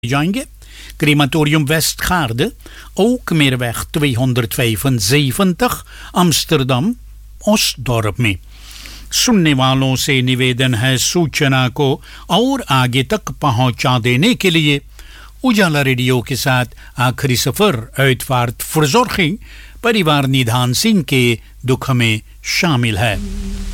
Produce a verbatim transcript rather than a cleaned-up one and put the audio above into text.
जाएंगे क्रीमाtorium Westgaarde ook Meerweg tweehonderdvijfenzeventig Amsterdam Osdorp में सुनने वालों से निवेदन है सूचना को और आगे तक पहुंचा देने के लिए उजाला रेडियो के साथ आखिरी सफर uitvaart verzorging परिवार निधान सिंह के दुख में शामिल है